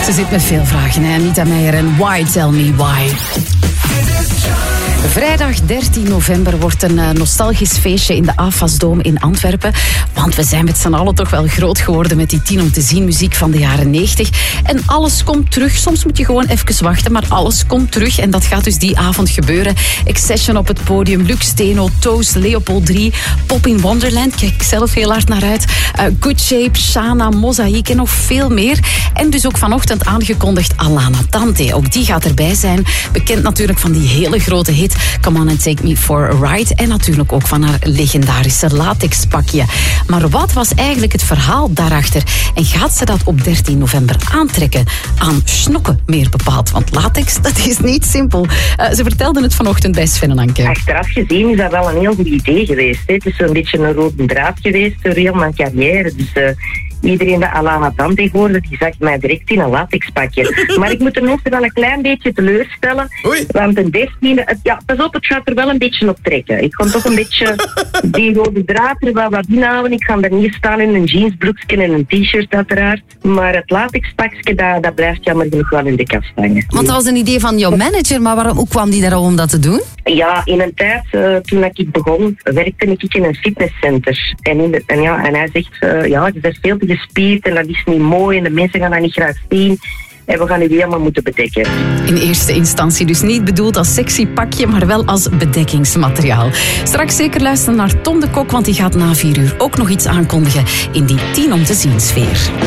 Ze zit met veel vragen, hè? Anita Meijer en Why Tell Me Why. Vrijdag 13 november wordt een nostalgisch feestje in de AFAS-dome in Antwerpen. Want we zijn met z'n allen toch wel groot geworden met die 10 om te zien muziek van de jaren 90. En alles komt terug. Soms moet je gewoon even wachten, maar alles komt terug. En dat gaat dus die avond gebeuren. Accession op het podium, Lux Steno, Toast, Leopold 3, Pop in Wonderland. Kijk ik zelf heel hard naar uit. Good Shape, Shana, Mosaic en nog veel meer. En dus ook vanochtend aangekondigd Alana Tante. Ook die gaat erbij zijn. Bekend natuurlijk van die hele grote hit Come On and Take Me for a Ride. En natuurlijk ook van haar legendarische latexpakje. Maar wat was eigenlijk het verhaal daarachter? En gaat ze dat op 13 november aantrekken? Aan snokken meer bepaald. Want latex, dat is niet simpel. Ze vertelde het vanochtend bij Sven en Anke. Achteraf gezien is dat wel een heel goed idee geweest. Hè. Het is zo'n beetje een rode draad geweest door heel mijn carrière. Dus iedereen dat Alana Tante hoorde, die zag mij direct in een latexpakje. Maar ik moet de mensen wel een klein beetje teleurstellen. Oei. Want een 13e, ja, pas op, het gaat er wel een beetje op trekken. Ik kon toch een beetje die rode draad er wel wat inhouden. Ik ga daar niet staan in een jeansbroekje en een t-shirt uiteraard. Maar het latexpakje, dat blijft jammer genoeg wel in de kast hangen. Want dat was een idee van jouw manager, maar hoe kwam die daarom om dat te doen? Ja, in een tijd, toen ik begon, werkte ik in een fitnesscenter. En hij zegt, je bent veel te gespierd en dat is niet mooi en de mensen gaan dat niet graag zien. En we gaan u helemaal moeten bedekken. In eerste instantie dus niet bedoeld als sexy pakje, maar wel als bedekkingsmateriaal. Straks zeker luisteren naar Tom de Kok, want die gaat na 4 uur ook nog iets aankondigen in die 10 om te zien sfeer.